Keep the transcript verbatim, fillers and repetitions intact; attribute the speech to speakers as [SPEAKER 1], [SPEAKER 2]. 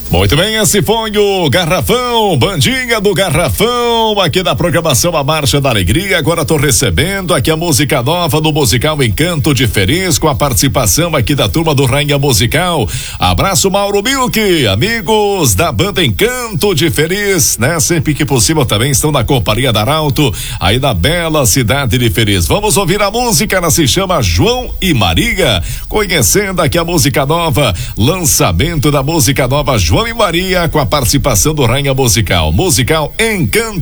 [SPEAKER 1] Muito bem, esse foi o Garrafão, bandinha do Garrafão, aqui da programação A Marcha da Alegria. Agora tô recebendo aqui a música nova do musical Encanto de Feliz, com a participação aqui da turma do Rainha Musical. Abraço, Mauro Milk, amigos da banda Encanto de Feliz, né? Sempre que possível também estão na companhia da Arauto, aí da bela cidade de Feliz. Vamos ouvir a música, ela se chama João e Maria, conhecendo aqui a música nova, lançamento da música nova João e Maria, com a participação do Rainha Musical, musical Encanto